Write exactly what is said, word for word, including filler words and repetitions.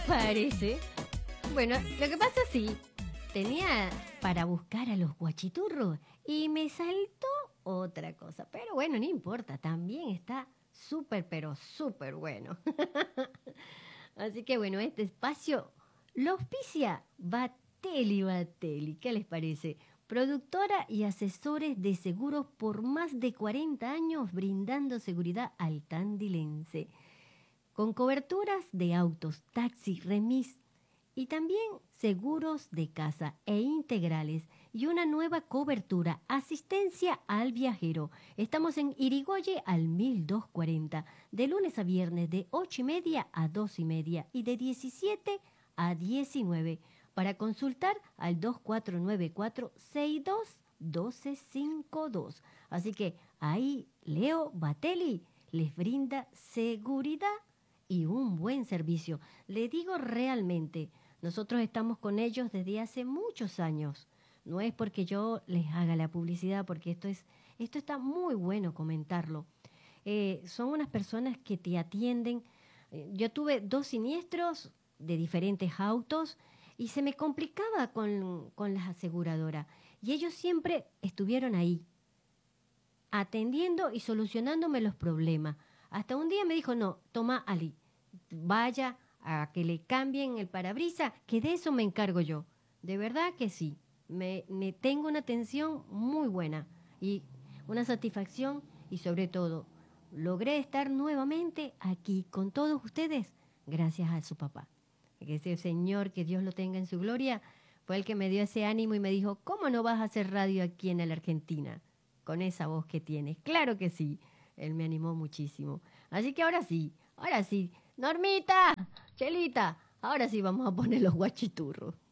parece? Bueno, lo que pasa sí, tenía para buscar a los guachiturros y me saltó otra cosa. Pero bueno, no importa, también está súper, pero súper bueno. Así que bueno, este espacio lo auspicia Batelli Batelli. ¿Qué les parece? Productora y asesores de seguros por más de cuarenta años brindando seguridad al tandilense. Con coberturas de autos, taxi, remis y también seguros de casa e integrales y una nueva cobertura, asistencia al viajero. Estamos en Irigoyen al mil doscientos cuarenta, de lunes a viernes de ocho y media a dos y media y de diecisiete a diecinueve. Para consultar al dos cuatro nueve cuatro seis dos uno dos cinco dos. Así que ahí Leo Batelli les brinda seguridad y un buen servicio. Le digo realmente, nosotros estamos con ellos desde hace muchos años. No es porque yo les haga la publicidad, porque esto es, esto está muy bueno comentarlo. Eh, son unas personas que te atienden. Eh, Yo tuve dos siniestros de diferentes autos y se me complicaba con, con las aseguradoras. Y ellos siempre estuvieron ahí, atendiendo y solucionándome los problemas. Hasta un día me dijo, no, toma Ali, vaya a que le cambien el parabrisas, que de eso me encargo yo. De verdad que sí, me, me tengo una atención muy buena y una satisfacción y sobre todo, logré estar nuevamente aquí con todos ustedes gracias a su papá. Que ese señor, que Dios lo tenga en su gloria, fue el que me dio ese ánimo y me dijo, ¿cómo no vas a hacer radio aquí en la Argentina? Con esa voz que tienes. Claro que sí. Él me animó muchísimo. Así que ahora sí, ahora sí. Normita, Chelita, ahora sí vamos a poner los guachiturros.